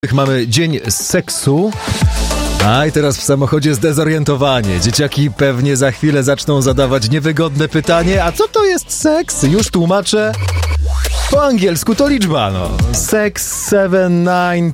Mamy dzień seksu. A i teraz w samochodzie zdezorientowanie. Dzieciaki pewnie za chwilę zaczną zadawać niewygodne pytanie. A co to jest seks? Już tłumaczę. Po angielsku to liczba, no. Sex 7, 9,